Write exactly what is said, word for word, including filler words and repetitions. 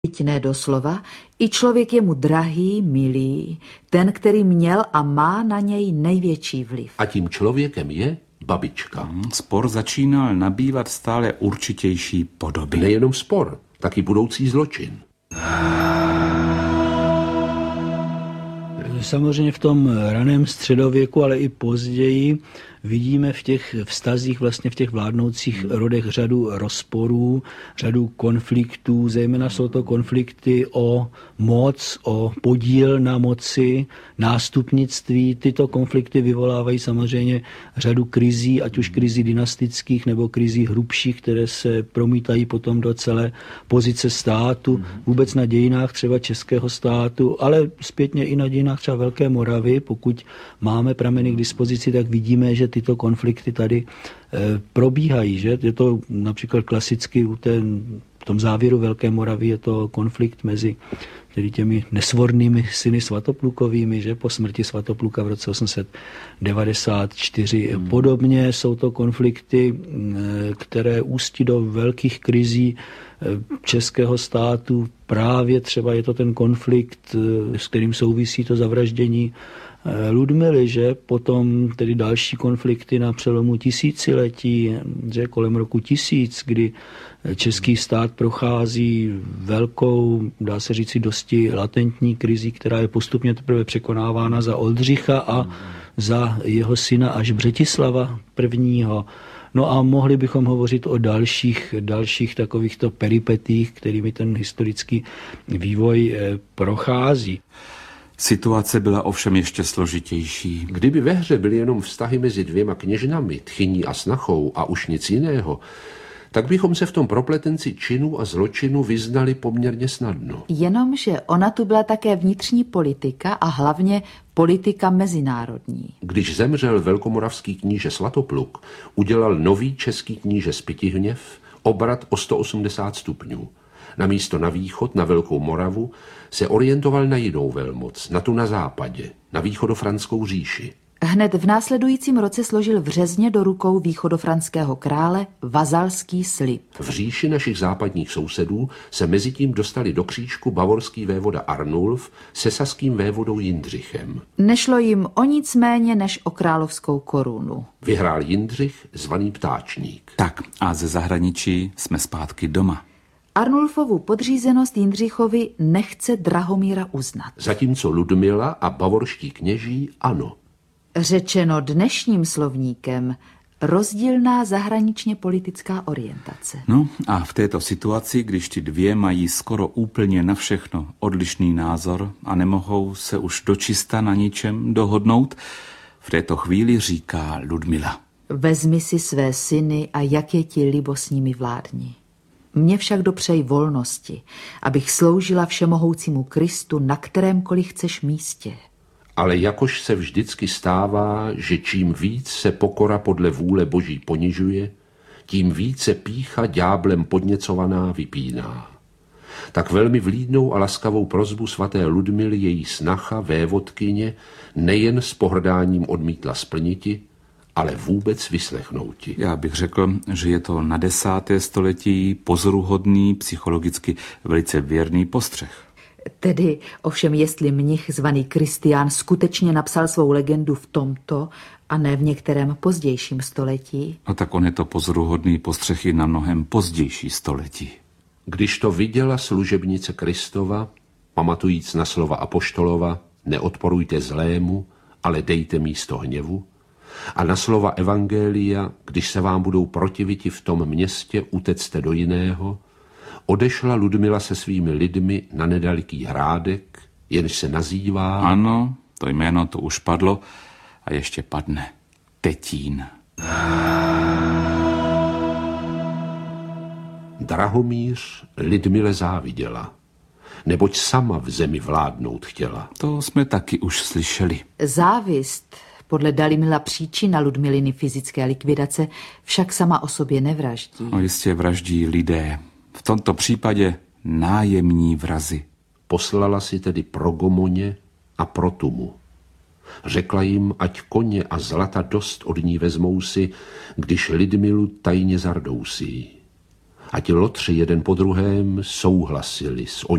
Byť ne doslova, i člověk je mu drahý, milý, ten, který měl a má na něj největší vliv. A tím člověkem je babička. Spor začínal nabývat stále určitější podoby. Nejenom spor, taky budoucí zločin. Samozřejmě v tom raném středověku, ale i později vidíme v těch vztazích, vlastně v těch vládnoucích rodech řadu rozporů, řadu konfliktů, zejména jsou to konflikty o moc, o podíl na moci, nástupnictví. Tyto konflikty vyvolávají samozřejmě řadu krizí, ať už krizí dynastických nebo krizí hrubších, které se promítají potom do celé pozice státu, vůbec na dějinách třeba českého státu, ale zpětně i na dějinách třeba Velké Moravy. Pokud máme prameny k dispozici, tak vidíme, že tyto konflikty tady e, probíhají. Že? Je to například klasicky u té, v tom závěru Velké Moravy je to konflikt mezi tedy těmi nesvornými syny Svatoplukovými, že po smrti Svatopluka v roce osm set devadesát čtyři. Hmm. Podobně jsou to konflikty, které ústí do velkých krizí českého státu. Právě třeba je to ten konflikt, s kterým souvisí to zavraždění Ludmily, že potom tedy další konflikty na přelomu tisíciletí, že kolem roku tisíc, kdy český stát prochází velkou, dá se říci, dosti latentní krizi, která je postupně teprve překonávána za Oldřicha a za jeho syna až Břetislava prvního. No a mohli bychom hovořit o dalších, dalších takovýchto peripetích, kterými ten historický vývoj prochází. Situace byla ovšem ještě složitější. Kdyby ve hře byly jenom vztahy mezi dvěma kněžnami, tchyní a snachou a už nic jiného, tak bychom se v tom propletenci činu a zločinu vyznali poměrně snadno. Jenomže ona tu byla také vnitřní politika a hlavně politika mezinárodní. Když zemřel velkomoravský kníže Svatopluk, udělal nový český kníže Spytihněv obrat o sto osmdesát stupňů. Namísto na východ, na Velkou Moravu, se orientoval na jinou velmoc, na tu na západě, na východofranskou říši. Hned v následujícím roce složil v Řezně do rukou východofranského krále vazalský slib. V říši našich západních sousedů se mezitím dostali do křížku bavorský vévoda Arnulf se saským vévodou Jindřichem. Nešlo jim o nic méně než o královskou korunu. Vyhrál Jindřich, zvaný Ptáčník. Tak a ze zahraničí jsme zpátky doma. Arnulfovu podřízenost Jindřichovi nechce Drahomíra uznat. Zatímco Ludmila a bavorští kněží ano. Řečeno dnešním slovníkem, rozdílná zahraničně politická orientace. No a v této situaci, když ty dvě mají skoro úplně na všechno odlišný názor a nemohou se už dočista na ničem dohodnout, v této chvíli říká Ludmila. Vezmi si své syny a jak je ti libo s nimi vládni. Mně však dopřej volnosti, abych sloužila všemohoucímu Kristu na kterémkoliv chceš místě. Ale jakož se vždycky stává, že čím víc se pokora podle vůle Boží ponižuje, tím více pýcha ďáblem podněcovaná vypíná. Tak velmi vlídnou a laskavou prosbu svaté Ludmily její snacha, vévodkyně, nejen s pohrdáním odmítla splniti, ale vůbec vyslechnouti. Já bych řekl, že je to na desáté století pozoruhodný, psychologicky velice věrný postřeh. Tedy ovšem jestli mnich zvaný Kristián skutečně napsal svou legendu v tomto a ne v některém pozdějším století? No tak on je to pozoruhodný postřeh i na mnohem pozdější století. Když to viděla služebnice Kristova, pamatujíc na slova apoštolova, neodporujte zlému, ale dejte místo hněvu, a na slova evangelia, když se vám budou protiviti v tom městě, utecte do jiného, odešla Ludmila se svými lidmi na nedaleký hrádek, jenž se nazývá... Ano, to jméno to už padlo a ještě padne. Tetín. Drahomíř Lidmile záviděla, neboť sama v zemi vládnout chtěla. To jsme taky už slyšeli. Závist, podle Dalimila příčina Ludmiliny fyzické likvidace, však sama o sobě nevraždí. No jistě vraždí lidé. V tomto případě nájemní vrazi. Poslala si tedy Progomoně a Protumu. Řekla jim, ať koně a zlata dost od ní vezmou si, když Lidmilu tajně zardousí. Ať lotři jeden po druhém souhlasili s